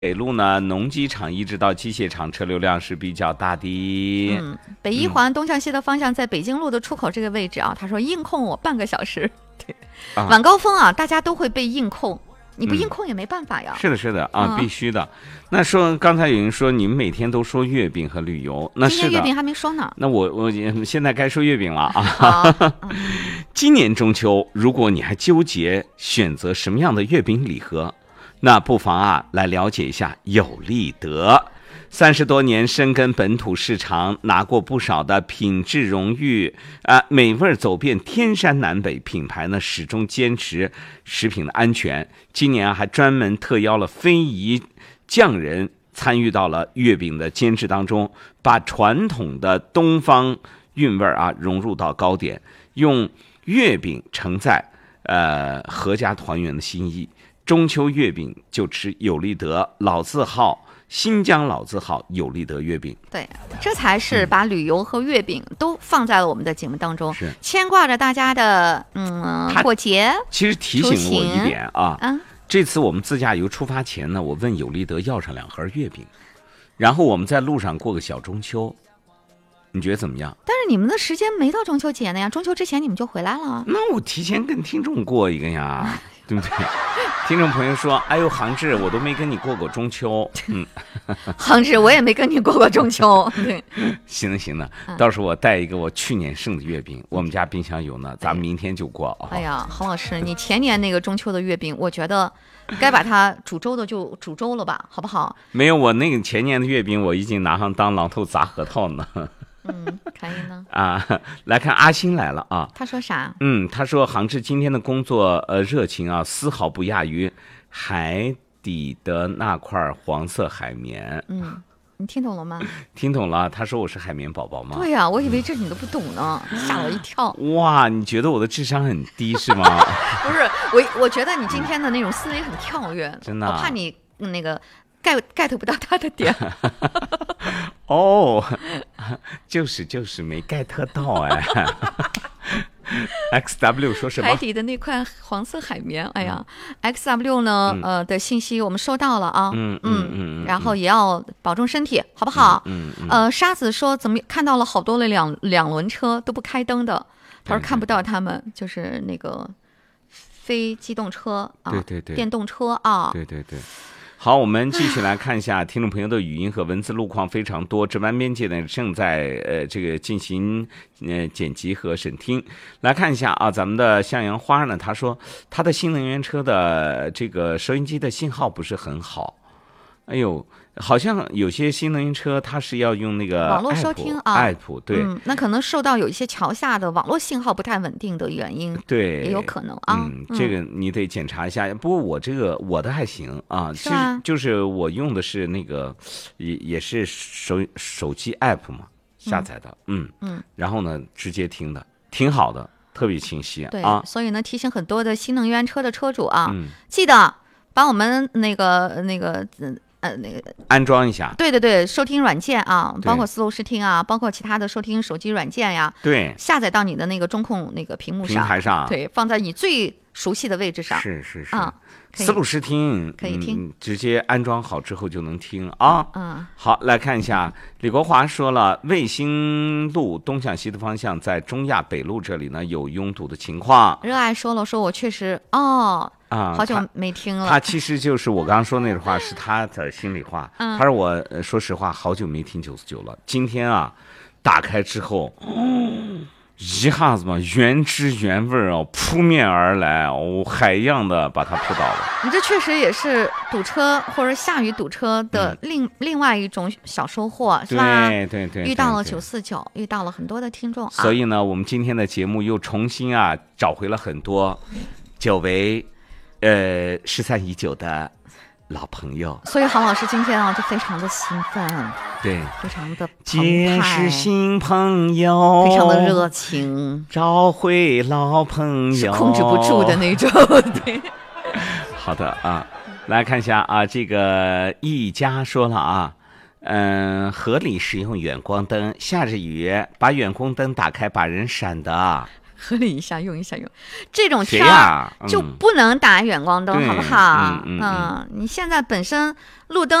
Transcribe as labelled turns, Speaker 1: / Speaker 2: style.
Speaker 1: 北路呢，农机厂一直到机械厂车流量是比较大的。
Speaker 2: 北一环东向西的方向，在北京路的出口这个位置啊，他说硬控我半个小时。对，晚高峰啊，大家都会被硬控，你不硬控也没办法呀。
Speaker 1: 是的，是的啊，必须的。那说刚才有人说你们每天都说月饼和旅游，那是的，
Speaker 2: 今天月饼还没说呢。
Speaker 1: 那我现在该说月饼了啊。今年中秋，如果你还纠结选择什么样的月饼礼盒，那不妨啊来了解一下有利德。30多年深耕本土市场，拿过不少的品质荣誉美味走遍天山南北，品牌呢始终坚持食品的安全。今年还专门特邀了非遗匠人参与到了月饼的监制当中，把传统的东方韵味融入到糕点，用月饼承载阖家团圆的心意。中秋月饼就吃有利德老字号，新疆老字号有利德月饼。
Speaker 2: 对，这才是把旅游和月饼都放在了我们的节目当中，
Speaker 1: 是
Speaker 2: 牵挂着大家的过节。
Speaker 1: 其实提醒我一点这次我们自驾游出发前呢，我问有利德要上2盒月饼，然后我们在路上过个小中秋，你觉得怎么样？
Speaker 2: 但是你们的时间没到中秋节呢呀，中秋之前你们就回来了。
Speaker 1: 那我提前跟听众过一个呀，对不对？听众朋友说：“哎呦，杭志，我都没跟你过过中秋。”
Speaker 2: 杭志，我也没跟你过过中秋。对，
Speaker 1: 行了，到时候我带一个我去年剩的月饼，我们家冰箱有呢，咱们明天就过。
Speaker 2: 哎呀，洪老师，你前年那个中秋的月饼，我觉得该把它煮粥的就煮粥了吧，好不好？
Speaker 1: 没有，我那个前年的月饼我已经拿上当榔头砸核桃呢。
Speaker 2: 可以呢。
Speaker 1: 来看阿星来了啊。
Speaker 2: 他说啥？
Speaker 1: 他说杭志今天的工作热情啊，丝毫不亚于海底的那块黄色海绵。
Speaker 2: 你听懂了吗？
Speaker 1: 听懂了。他说我是海绵宝宝吗？
Speaker 2: 对呀，我以为这你都不懂呢，吓我一跳。
Speaker 1: 哇，你觉得我的智商很低是吗？
Speaker 2: 不是，我觉得你今天的那种思维很跳跃，
Speaker 1: 真的。
Speaker 2: 我怕你那个get 不到他的点。
Speaker 1: 就是没 get 到哎。XW 说什么？
Speaker 2: 海底的那块黄色海绵，哎呀，XW 呢的信息我们收到了啊，然后也要保重身体，好不好？沙子说怎么看到了好多的两轮车都不开灯的，他说看不到他们，就是那个非机动车啊，
Speaker 1: 对，
Speaker 2: 电动车啊，
Speaker 1: 对。好，我们继续来看一下听众朋友的语音和文字路况非常多，值班编辑呢正在这个进行剪辑和审听。来看一下啊，咱们的向阳花呢，他说他的新能源车的这个收音机的信号不是很好。哎呦，好像有些新能源车它是要用那个
Speaker 2: 网络收听
Speaker 1: app，对，
Speaker 2: 那可能受到有一些桥下的网络信号不太稳定的原因，
Speaker 1: 对，
Speaker 2: 也有可能啊。
Speaker 1: 这个你得检查一下。不过我的还行啊，
Speaker 2: 是吧？
Speaker 1: 就是我用的是那个也是手机 app 嘛下载的，然后呢直接听的，挺好的，特别清晰。
Speaker 2: 对啊，所以呢提醒很多的新能源车的车主啊，记得把我们那个
Speaker 1: 安装一下，
Speaker 2: 对，收听软件啊，包括思路视听啊，包括其他的收听手机软件呀，
Speaker 1: 对，
Speaker 2: 下载到你的那个中控那个平台上，对，放在你最熟悉的位置上，
Speaker 1: 是思路视听
Speaker 2: 可以听，
Speaker 1: 直接安装好之后就能听啊。好，来看一下，李国华说了，卫星路东向西的方向在中亚北路这里呢有拥堵的情况。
Speaker 2: 热爱说了，说我确实好久没听了。
Speaker 1: 他其实就是我刚刚说那句话，是他的心里话。他说我说实话，好久没听99了。今天打开之后，一下子嘛，原汁原味扑面而来，海一样的把它扑倒了。
Speaker 2: 你这确实也是堵车或者下雨堵车的另外一种小收获，是吧？
Speaker 1: 对，
Speaker 2: 遇到了949，遇到了很多的听众
Speaker 1: 所以呢，我们今天的节目又重新找回了很多久违失散已久的老朋友，
Speaker 2: 所以杭老师今天就非常的兴奋，
Speaker 1: 对，
Speaker 2: 非常的
Speaker 1: 结识新朋友，
Speaker 2: 非常的热情，
Speaker 1: 找回老朋友，
Speaker 2: 是控制不住的那种。对，
Speaker 1: 好的来看一下这个一家说了合理使用远光灯，下着雨把远光灯打开，把人闪的
Speaker 2: 合理一下，用一下用。这种
Speaker 1: 谁
Speaker 2: 天
Speaker 1: 呀
Speaker 2: 就不能打远光灯，好不好？
Speaker 1: 对
Speaker 2: 你现在本身路灯